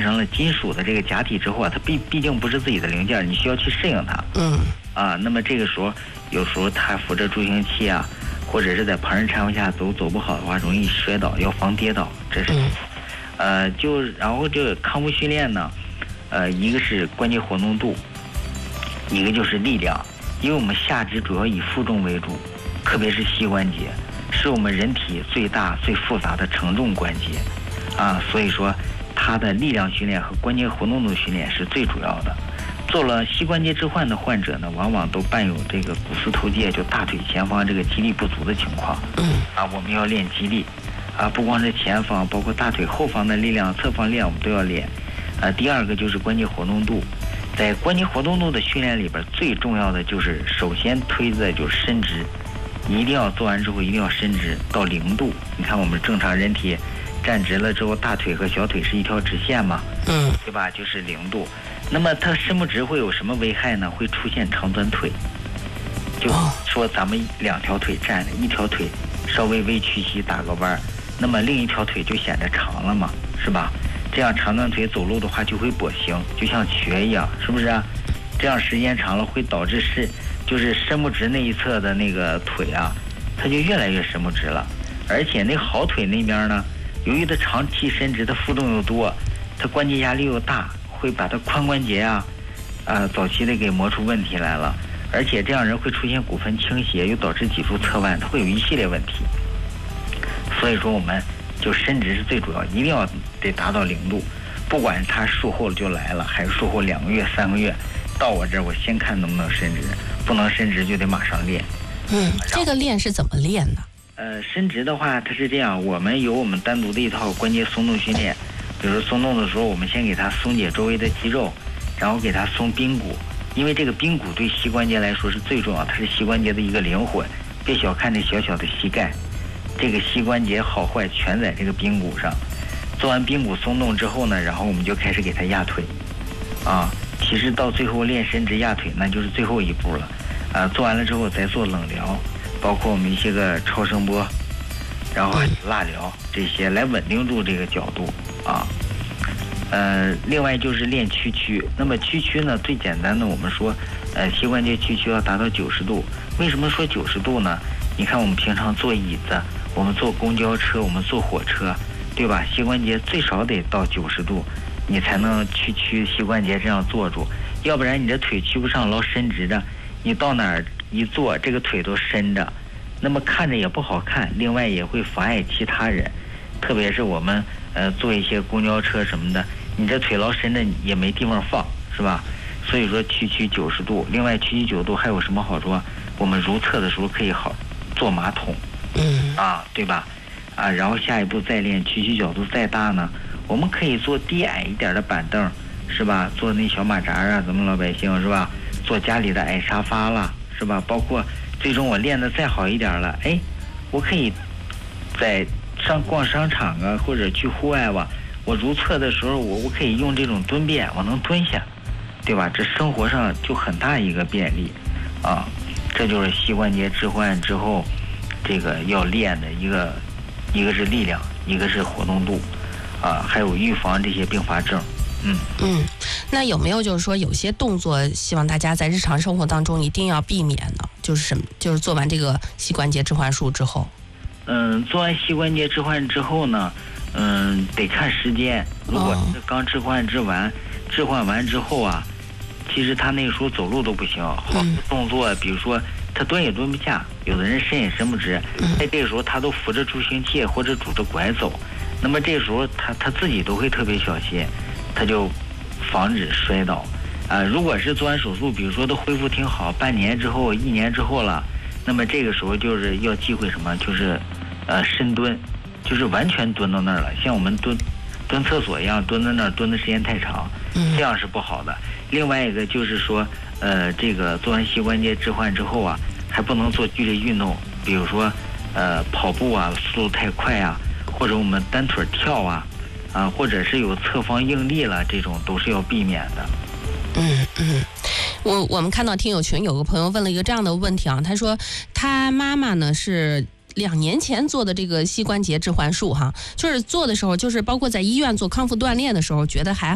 成了金属的这个假体之后啊，它毕竟不是自己的零件，你需要去适应它。那么这个时候有时候它扶着助行器啊，或者是在旁人搀扶下走不好的话，容易摔倒，要防跌倒，这是。然后这个康复训练呢，一个是关节活动度，一个就是力量，因为我们下肢主要以负重为主，特别是膝关节，是我们人体最大最复杂的承重关节所以说它的力量训练和关节活动度训练是最主要的。做了膝关节置换的患者呢，往往都伴有这个股四头肌，就大腿前方这个肌力不足的情况。我们要练肌力不光是前方，包括大腿后方的力量、侧方力量我们都要练。第二个就是关节活动度，在关节活动度的训练里边，最重要的就是首先推的就是伸直，一定要做完之后一定要伸直到0度。你看我们正常人体站直了之后，大腿和小腿是一条直线嘛，对吧？就是0度。那么它伸不直会有什么危害呢？会出现长短腿，就说咱们2条腿站着，一条腿稍微微屈膝打个弯，那么另一条腿就显得长了嘛，是吧？这样长短腿走路的话就会跛行，就像瘸一样，是不是啊？这样时间长了会导致就是伸不直那一侧的那个腿啊，它就越来越伸不直了。而且那好腿那边呢，由于它长期伸直，它负重又多，它关节压力又大，会把它髋关节早期的给磨出问题来了。而且这样人会出现骨盆倾斜，又导致脊柱侧弯，它会有一系列问题。所以说我们就伸直是最主要，一定要得达到0度，不管他术后就来了，还是术后2个月、3个月，到我这儿我先看能不能伸直，不能伸直就得马上练。 这个练是怎么练呢？ 伸直的话，它是这样，我们有我们单独的一套关节松动训练。比如说松动的时候，我们先给它松解周围的肌肉，然后给它松髌骨，因为这个髌骨对膝关节来说是最重要，它是膝关节的一个灵魂。别小看这小小的膝盖，这个膝关节好坏全在这个髌骨上。做完髌骨松动之后呢，然后我们就开始给它压腿其实到最后练伸直压腿那就是最后一步了做完了之后再做冷疗，包括我们一些个超声波，然后蜡疗这些来稳定住这个角度另外就是练屈曲。那么屈曲呢，最简单的我们说膝关节屈曲要达到90度。为什么说90度呢？你看我们平常坐椅子，我们坐公交车，我们坐火车，对吧？膝关节最少得到90度，你才能屈膝关节这样坐住，要不然你这腿屈不上，老伸直着，你到哪儿一坐，这个腿都伸着，那么看着也不好看，另外也会妨碍其他人，特别是我们坐一些公交车什么的，你这腿老伸着也没地方放，是吧？所以说屈90度。另外屈90度还有什么好处？我们如厕的时候可以好坐马桶对吧？然后下一步再练屈角度再大呢，我们可以坐低矮一点的板凳，是吧？坐那小马扎咱们老百姓是吧？坐家里的矮沙发了，是吧？包括最终我练得再好一点了，我可以在逛商场或者去户外我如厕的时候我可以用这种蹲便，我能蹲下，对吧？这生活上就很大一个便利这就是膝关节置换之后这个要练的一个是力量，一个是活动度还有预防这些并发症。 那有没有就是说有些动作希望大家在日常生活当中一定要避免呢？就是做完这个膝关节置换术之后做完膝关节置换之后呢得看时间。如果是刚置换完之后其实他那个时候走路都不行，好多动作比如说他蹲也蹲不下，有的人伸也伸不直，在这个时候他都扶着助行器或者拄着拐走，那么这个时候他自己都会特别小心，他就防止摔倒如果是做完手术，比如说都恢复挺好，半年之后、1年之后了，那么这个时候就是要忌讳什么？就是深蹲，就是完全蹲到那儿了，像我们蹲厕所一样蹲在那儿，蹲的时间太长，这样是不好的。另外一个就是说这个做完膝关节置换之后还不能做剧烈运动，比如说跑步速度太快或者我们单腿跳或者是有侧方应力了，这种都是要避免的。 我们看到听友群有个朋友问了一个这样的问题他说他妈妈呢是2年前做的这个膝关节置换术就是做的时候，就是包括在医院做康复锻炼的时候，觉得还